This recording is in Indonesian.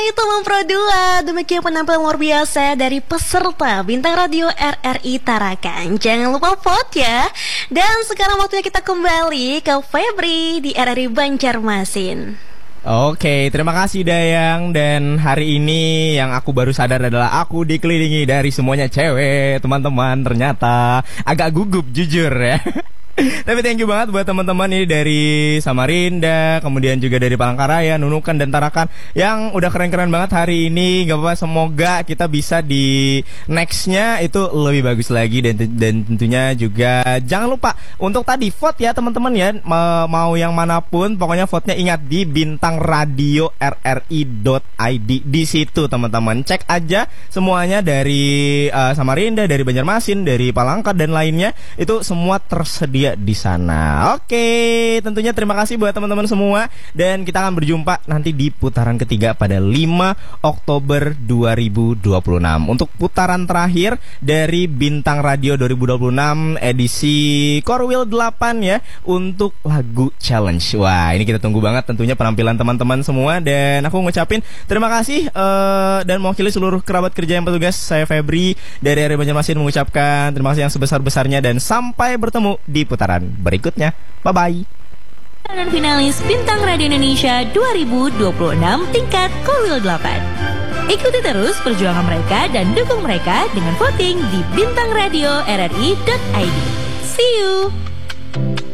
itu Pro 2. Demikian penampilan luar biasa dari peserta Bintang Radio RRI Tarakan. Jangan lupa vote ya. Dan sekarang waktunya kita kembali ke Febri di RRI Banjarmasin. Oke, terima kasih Dayang. Dan hari ini yang aku baru sadar adalah aku dikelilingi dari semuanya cewek, teman-teman. Ternyata agak gugup jujur ya. Tapi thank you banget buat teman-teman ini dari Samarinda, kemudian juga dari Palangkaraya, Nunukan dan Tarakan yang udah keren-keren banget hari ini. Gak apa-apa, semoga kita bisa di nextnya itu lebih bagus lagi. Dan tentunya juga jangan lupa untuk tadi vote ya teman-teman ya. Mau yang manapun, pokoknya vote-nya ingat di Bintang Radio RRI.id. Di situ teman-teman, cek aja semuanya dari Samarinda, dari Banjarmasin, dari Palangka dan lainnya. Itu semua tersedia di sana. Oke, tentunya terima kasih buat teman-teman semua. Dan kita akan berjumpa nanti di putaran ketiga pada 5 Oktober 2026 untuk putaran terakhir dari Bintang Radio 2026 edisi Core Wheel 8 ya, untuk lagu challenge. Wah, ini kita tunggu banget tentunya penampilan teman-teman semua. Dan aku ngucapin terima kasih dan mewakili seluruh kerabat kerja yang bertugas, saya Febri dari RRI Banjarmasin mengucapkan terima kasih yang sebesar-besarnya. Dan sampai bertemu di putaran berikutnya. Bye-bye. Dan finalis Bintang Radio Indonesia 2026 tingkat Core Wheel 8. Ikuti terus perjuangan mereka dan dukung mereka dengan voting di Bintang Radio RRI.id. See you.